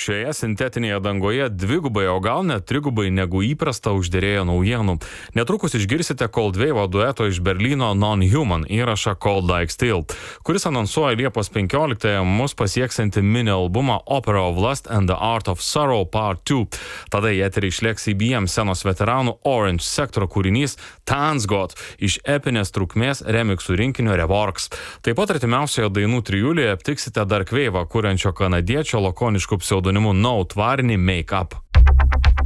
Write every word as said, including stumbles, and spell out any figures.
šioje sintetinėje dangoje dvigubai, o gal net trigubai negu įprasta užderėjo naujienų. Netrukus išgirsite Coldwave dueto iš Berlyno Non-Human įrašą Cold Like Steel, kuris anonsuoja Liepos penkioliktąją mus pasieksiantį mini albumą Opera of Lust and the Art of Sorrow Part du. Tada į eterį išlėks C B M scenos veteranų Orange Sector kūrinys Tanzgot iš epinės trukmės remiksų rinkinio Reworks. Taip pat artimiausioje dainų trijulėje aptiksite Dark Wave kuriančio kanadiečio lakonišku pseudonimu No tvarinį Make Up.